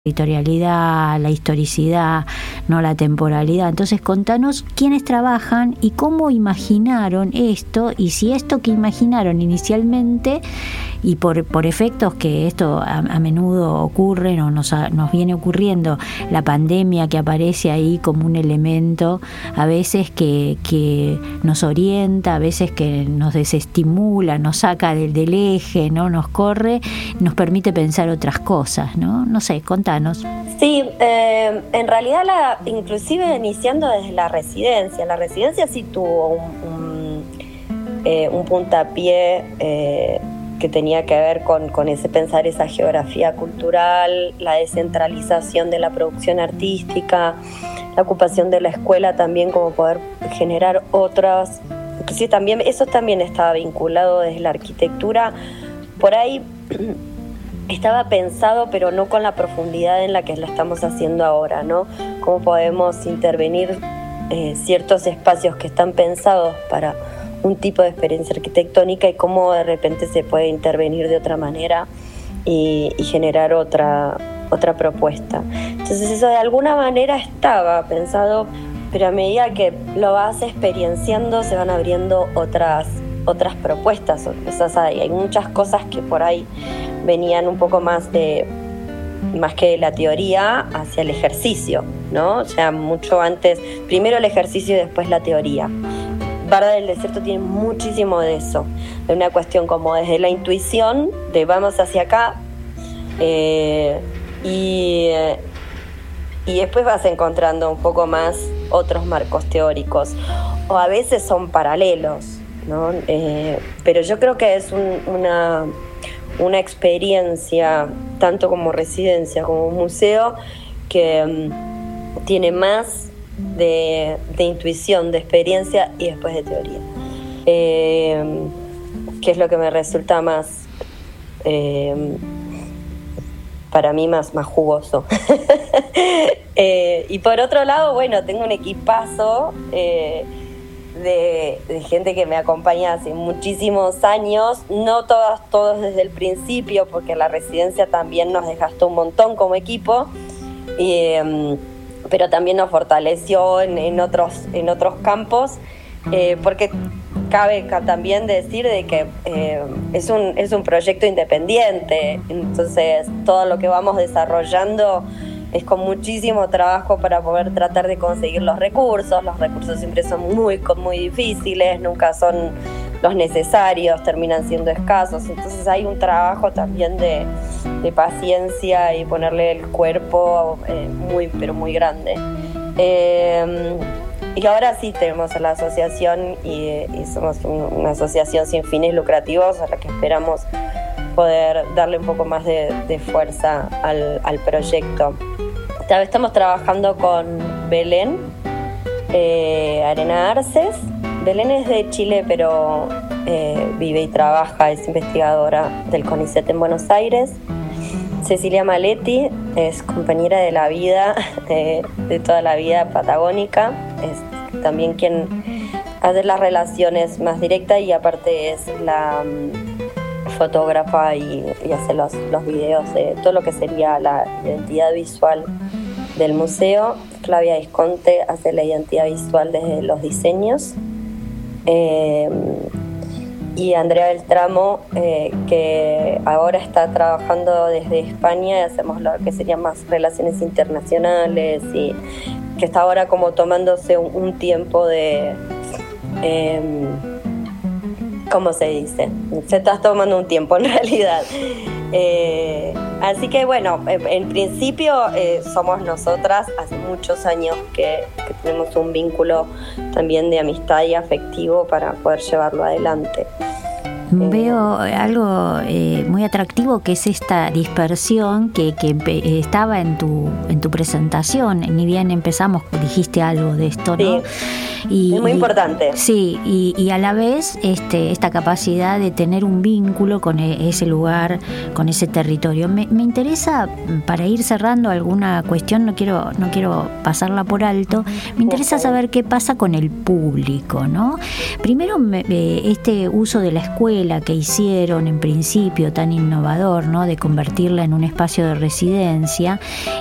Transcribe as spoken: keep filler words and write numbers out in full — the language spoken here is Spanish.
territorialidad, la historicidad, no la temporalidad. Entonces, contanos quiénes trabajan y cómo imaginaron esto, y si esto que imaginaron inicialmente, y por, por efectos que esto a, a menudo ocurren o nos, a, nos viene ocurriendo, la pandemia que aparece ahí como un elemento, a veces que, que nos orienta, a veces que nos desestimula, nos saca del, del eje, ¿no? Nos corre, nos permite pensar otras cosas, ¿no? No sé, contanos. Sí, eh, en realidad, la, inclusive iniciando desde la residencia, la residencia sí tuvo un, un, eh, un puntapié eh, que tenía que ver con, con ese pensar esa geografía cultural, la descentralización de la producción artística, la ocupación de la escuela también como poder generar otras. Sí, también, eso también estaba vinculado desde la arquitectura. Por ahí estaba pensado, pero no con la profundidad en la que la estamos haciendo ahora, ¿no? Cómo podemos intervenir eh, ciertos espacios que están pensados para un tipo de experiencia arquitectónica y cómo de repente se puede intervenir de otra manera y, y generar otra, otra propuesta. Entonces eso de alguna manera estaba pensado, pero a medida que lo vas experienciando se van abriendo otras, otras propuestas. O sea, hay, hay muchas cosas que por ahí venían un poco más de más que la teoría hacia el ejercicio, ¿no? O sea, mucho antes, primero el ejercicio y después la teoría. Barda del Desierto tiene muchísimo de eso, de una cuestión como desde la intuición, de vamos hacia acá, eh, y, y después vas encontrando un poco más otros marcos teóricos, o a veces son paralelos, ¿no? Eh, pero yo creo que es un, una, una experiencia, tanto como residencia como museo, que um, tiene más De, de intuición, de experiencia y después de teoría, eh, que es lo que me resulta más eh, para mí más, más jugoso. eh, y por otro lado, bueno, tengo un equipazo eh, de, de gente que me acompaña hace muchísimos años, no todos, todos desde el principio, porque la residencia también nos desgastó un montón como equipo, y eh, pero también nos fortaleció en, en, otros, en otros campos, eh, porque cabe también decir de que eh, es, un, es un proyecto independiente, entonces todo lo que vamos desarrollando es con muchísimo trabajo para poder tratar de conseguir los recursos. Los recursos siempre son muy, muy difíciles, nunca son los necesarios, terminan siendo escasos, entonces hay un trabajo también de, de paciencia y ponerle el cuerpo eh, muy, pero muy grande. Eh, y ahora sí tenemos a la asociación y, y somos un, una asociación sin fines lucrativos a la que esperamos poder darle un poco más de, de fuerza al, al proyecto. Estamos trabajando con Belén eh, Arena Arces. Belén es de Chile, pero eh, vive y trabaja, es investigadora del CONICET en Buenos Aires. Cecilia Maletti es compañera de la vida, eh, de toda la vida patagónica, es también quien hace las relaciones más directas y aparte es la um, fotógrafa y, y hace los, los videos de todo lo que sería la identidad visual del museo. Flavia Visconte hace la identidad visual desde los diseños. Eh, y Andrea Beltramo, eh, que ahora está trabajando desde España y hacemos lo que serían más relaciones internacionales y que está ahora como tomándose un, un tiempo de eh, ¿cómo se dice? Se está tomando un tiempo en realidad. Eh, así que bueno, en, en principio eh, somos nosotras, hace muchos años que, que tenemos un vínculo también de amistad y afectivo para poder llevarlo adelante. Veo algo eh, muy atractivo, que es esta dispersión que, que empe- estaba en tu en tu presentación. Ni bien empezamos, dijiste algo de esto, ¿no? Sí. Y, es muy y, importante. Sí, y, y a la vez este, esta capacidad de tener un vínculo con ese lugar, con ese territorio. Me, me interesa, para ir cerrando alguna cuestión, no quiero, no quiero pasarla por alto, me interesa saber qué pasa con el público, ¿no? Primero, me, este uso de la escuela escuela que hicieron en principio tan innovador, ¿no?, de convertirla en un espacio de residencia,